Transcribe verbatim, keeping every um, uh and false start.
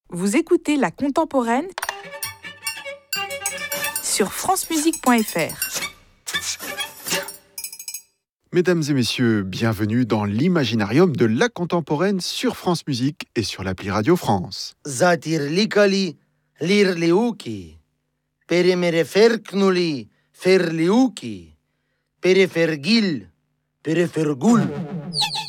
Vous écoutez La Contemporaine sur francemusique point f r. Mesdames et messieurs, bienvenue dans l'Imaginarium de La Contemporaine sur France Musique et sur l'appli Radio France. Zatir likali, lir liuki, perimere ferknuli, fer liuki, perifergil, perifergul.